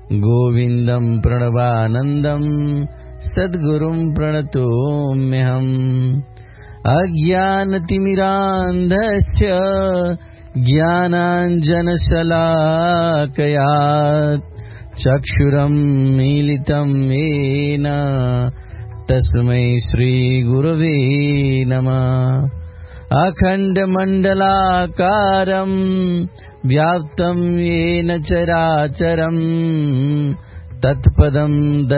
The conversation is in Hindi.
गोविन्दं प्रणवानन्दं सद्गुरुं प्रणतोम्यहम्। अज्ञानतिमिरान्धस्य ज्ञानाञ्जनशलाकया चक्षुरुन्मीलितं येन तस्मै श्रीगुरवे नमः। अखण्डमण्डलाकारं व्याप्तं येन चराचरं तत्पदं